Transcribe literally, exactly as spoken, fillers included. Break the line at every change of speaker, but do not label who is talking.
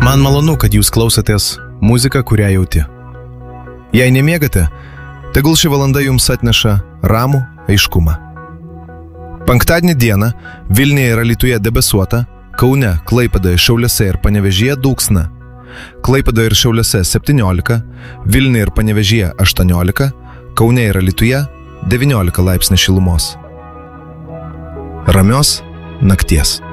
Man malonu, kad jūs klausotės muziką, kurią jauti. Jei nemiegate, tegul ši valanda jums atneša ramų aiškumą. Penktadienį dieną Vilniuje ir Alytuje debesuota, Kaune, Klaipėdoje, Šiauliuose ir Panevėžyje dulksna. Klaipėdoje ir Šiauliuose septyniolika, Vilniuje ir Panevėžyje aštuoniolika, Kaune ir Alytuje devyniolika laipsnių šilumos. Ramios nakties.